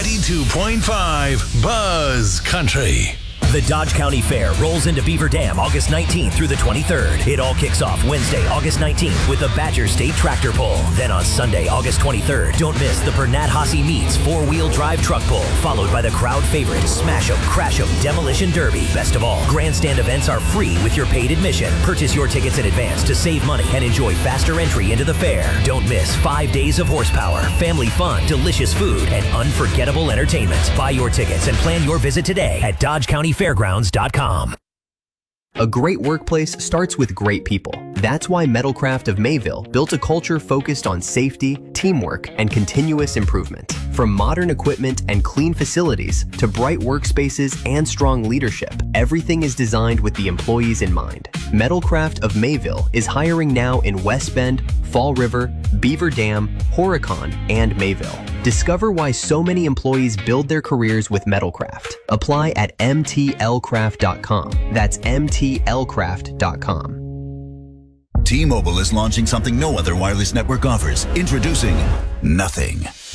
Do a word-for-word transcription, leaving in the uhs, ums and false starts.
ninety-two point five Buzz Country. The Dodge County Fair rolls into Beaver Dam August nineteenth through the twenty-third. It all kicks off Wednesday, August nineteenth with the Badger State Tractor Pull. Then on Sunday, August twenty-third, don't miss the Bernat Hossie Meats four-wheel drive truck pull, followed by the crowd favorite Smash 'em, Crash 'em Demolition Derby. Best of all, grandstand events are free with your paid admission. Purchase your tickets in advance to save money and enjoy faster entry into the fair. Don't miss five days of horsepower, family fun, delicious food, and unforgettable entertainment. Buy your tickets and plan your visit today at Dodge County Fairgrounds dot com. A great workplace starts with great people. That's why Metalcraft of Mayville built a culture focused on safety, teamwork, and continuous improvement. From modern equipment and clean facilities to bright workspaces and strong leadership, everything is designed with the employees in mind. Metalcraft of Mayville is hiring now in West Bend, Fall River, Beaver Dam, Horicon, and Mayville. Discover why so many employees build their careers with Metalcraft. Apply at M T L craft dot com. That's M T L craft dot com. T-Mobile is launching something no other wireless network offers. Introducing Nothing.